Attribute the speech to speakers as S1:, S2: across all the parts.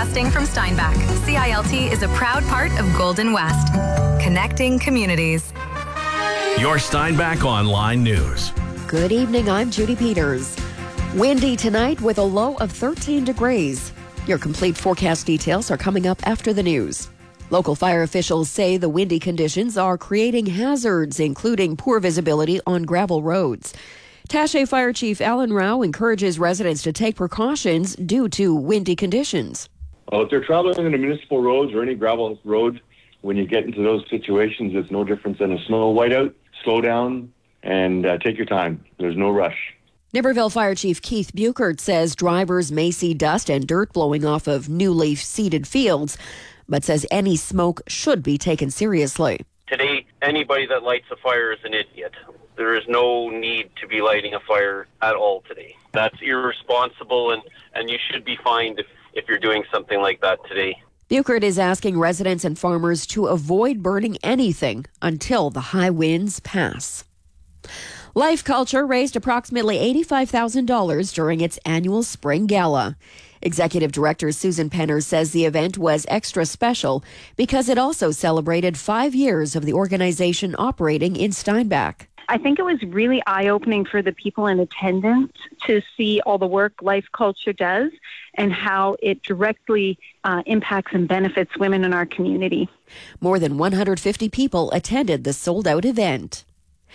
S1: Broadcasting from Steinbach, CILT is a proud part of Golden West, connecting communities.
S2: Your Steinbach Online News.
S3: Good evening, I'm Judy Peters. Windy tonight with a low of 13 degrees. Your complete forecast details are coming up after the news. Local fire officials say the windy conditions are creating hazards, including poor visibility on gravel roads. Taché Fire Chief Alan Rao encourages residents to take precautions due to windy conditions.
S4: Well, if they're traveling on the municipal roads or any gravel roads, when you get into those situations, it's no different than a snow whiteout. Slow down and take your time. There's no rush.
S3: Niverville Fire Chief Keith Buchert says drivers may see dust and dirt blowing off of newly seeded fields, but says any smoke should be taken seriously.
S5: Today, anybody that lights a fire is an idiot. There is no need to be lighting a fire at all today. That's irresponsible, and you should be fined if you're doing something like that today.
S3: Buchert is asking residents and farmers to avoid burning anything until the high winds pass. Life Culture raised approximately $85,000 during its annual spring gala. Executive Director Susan Penner says the event was extra special because it also celebrated 5 years of the organization operating in Steinbach.
S6: I think it was really eye-opening for the people in attendance to see all the work Life Culture does and how it directly impacts and benefits women in our community.
S3: More than 150 people attended the sold-out event.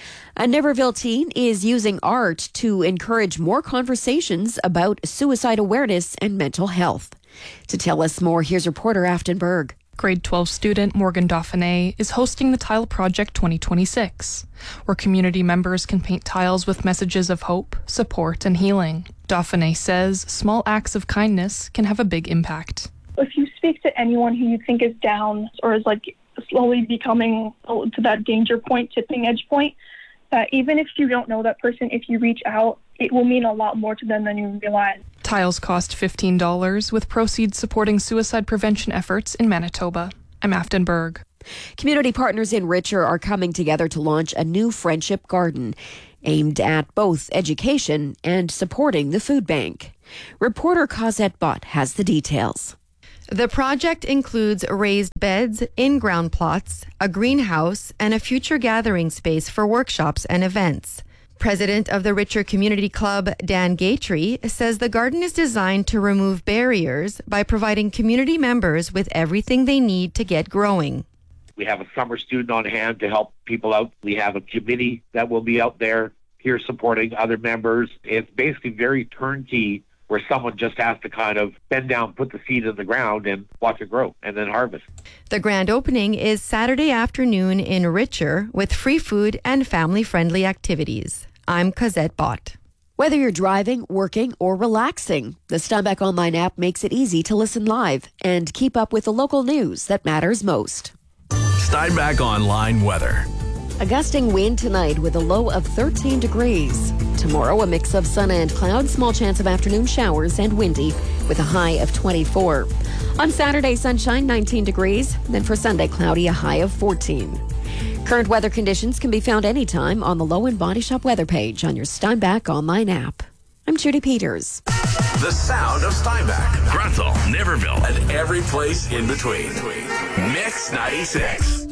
S3: A Niverville teen is using art to encourage more conversations about suicide awareness and mental health. To tell us more, here's reporter Afton Berg.
S7: Grade 12 student Morgan Dauphiné is hosting the Tile Project 2026, where community members can paint tiles with messages of hope, support, and healing. Dauphiné says small acts of kindness can have a big impact.
S8: If you speak to anyone who you think is down or is slowly becoming to that danger point, tipping edge point, that even if you don't know that person, if you reach out, it will mean a lot more to them than you realize.
S7: Tiles cost $15, with proceeds supporting suicide prevention efforts in Manitoba. I'm Afton Berg.
S3: Community partners in Richer are coming together to launch a new friendship garden aimed at both education and supporting the food bank. Reporter Cosette Bott has the details.
S9: The project includes raised beds, in-ground plots, a greenhouse, and a future gathering space for workshops and events. President of the Richer Community Club, Dan Gatry, says the garden is designed to remove barriers by providing community members with everything they need to get growing.
S10: We have a summer student on hand to help people out. We have a committee that will be out there here supporting other members. It's basically very turnkey, where someone just has to kind of bend down, put the seed in the ground, and watch it grow, and then harvest.
S9: The grand opening is Saturday afternoon in Richer with free food and family-friendly activities. I'm Cosette Bott.
S3: Whether you're driving, working, or relaxing, the Steinbach Online app makes it easy to listen live and keep up with the local news that matters most.
S2: Steinbach Online weather.
S3: A gusting wind tonight with a low of 13 degrees. Tomorrow, a mix of sun and clouds, small chance of afternoon showers and windy with a high of 24. On Saturday, sunshine, 19 degrees. Then for Sunday, cloudy, a high of 14. Current weather conditions can be found anytime on the Low and Body Shop weather page on your Steinbach Online app. I'm Judy Peters.
S2: The sound of Steinbach, Grunthal, Niverville, and every place in between. Mix 96.